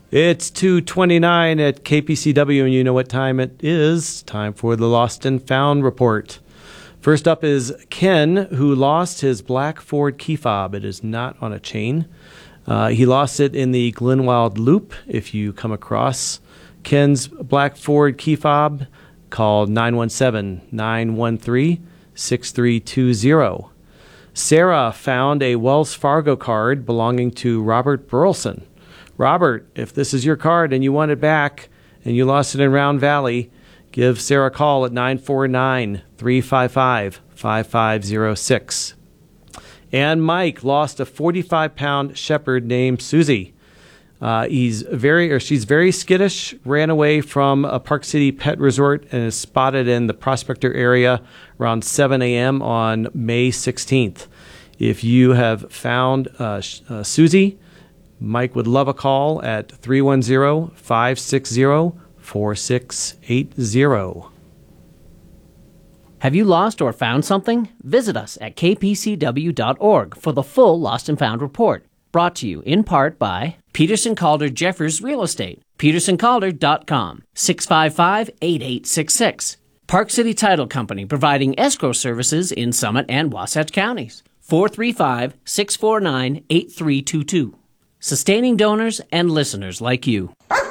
It's 2:29 at KPCW, and you know what time it is. Time for the Lost and Found report. First up is Ken, who lost his black Ford key fob. It is not on a chain. He lost it in the Glenwild Loop. If you come across Ken's black Ford key fob, call 917-913-6320. Sarah found a Wells Fargo card belonging to Robert Burleson. Robert, if this is your card and you want it back and you lost it in Round Valley, give Sarah a call at 949-355-5506. And Mike lost a 45-pound shepherd named Susie. She's very skittish, ran away from a Park City pet resort and is spotted in the Prospector area around 7 a.m. on May 16th. If you have found Susie, Mike would love a call at 310-560-4680. Have you lost or found something? Visit us at kpcw.org for the full Lost and Found report. Brought to you in part by Peterson Calder Jeffers Real Estate, petersoncalder.com, 655-8866. Park City Title Company, providing escrow services in Summit and Wasatch counties, 435-649-8322. Sustaining donors and listeners like you.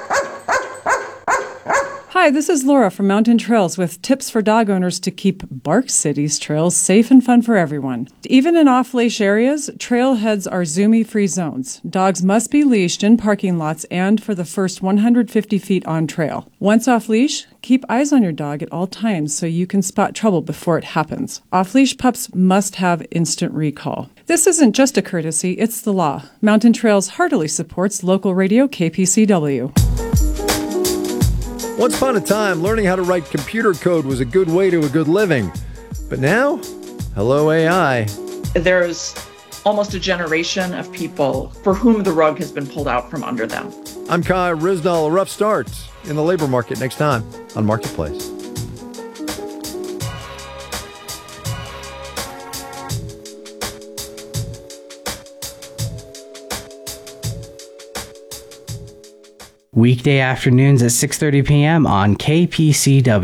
Hi, this is Laura from Mountain Trails with tips for dog owners to keep Bark City's trails safe and fun for everyone. Even in off-leash areas, trailheads are Zumi-free zones. Dogs must be leashed in parking lots and for the first 150 feet on trail. Once off-leash, keep eyes on your dog at all times so you can spot trouble before it happens. Off-leash pups must have instant recall. This isn't just a courtesy, it's the law. Mountain Trails heartily supports local radio KPCW. Once upon a time, learning how to write computer code was a good way to a good living. But now, hello AI. There's almost a generation of people for whom the rug has been pulled out from under them. I'm Kai Risnall. A rough start in the labor market next time on Marketplace. Weekday afternoons at 6:30 p.m. on KPCW.